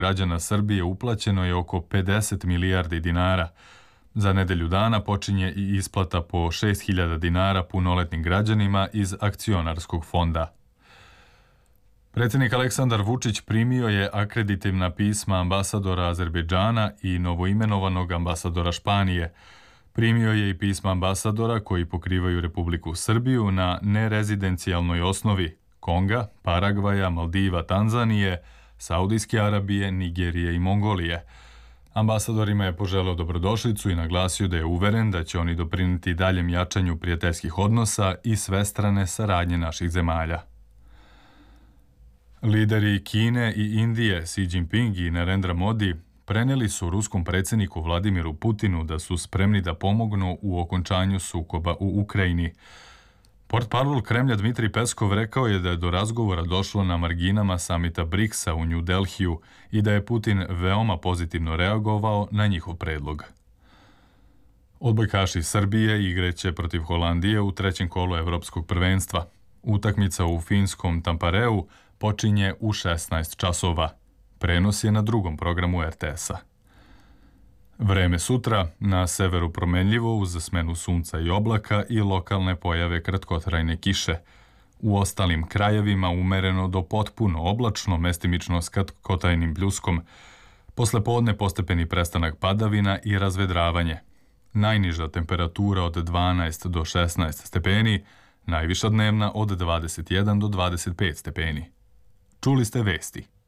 građana Srbije uplaćeno je oko 50 milijardi dinara. Za nedelju dana počinje i isplata po 6.000 dinara punoletnim građanima iz akcionarskog fonda. Predsjednik Aleksandar Vučić primio je akreditivna pisma ambasadora Azerbejdžana i novoimenovanog ambasadora Španije. Primio je i pisma ambasadora koji pokrivaju Republiku Srbiju na nerezidencijalnoj osnovi Konga, Paragvaja, Maldiva, Tanzanije, Saudijske Arabije, Nigerije i Mongolije. Ambasadorima je poželeo dobrodošlicu i naglasio da je uveren da će oni doprinijeti daljem jačanju prijateljskih odnosa i svestrane saradnje naših zemalja. Lideri Kine i Indije, Xi Jinping i Narendra Modi, preneli su ruskom predsjedniku Vladimiru Putinu da su spremni da pomognu u okončanju sukoba u Ukrajini. Portparol Kremlja Dmitrij Peskov rekao je da je do razgovora došlo na marginama samita BRICS-a u New Delhiju i da je Putin veoma pozitivno reagovao na njihov predlog. Odbojkaši Srbije igreće protiv Holandije u trećem kolu Evropskog prvenstva. Utakmica u finskom Tampareu počinje u 16 časova. Prenos je na drugom programu RTS-a. Vreme sutra, na severu promenljivo uz smenu sunca i oblaka i lokalne pojave kratkotrajne kiše. U ostalim krajevima umereno do potpuno oblačno, mestimično s kratkotrajnim pljuskom. Posle podne postepeni prestanak padavina i razvedravanje. Najniža temperatura od 12 do 16 stepeni, najviša dnevna od 21 do 25 stepeni. Čuli ste vesti.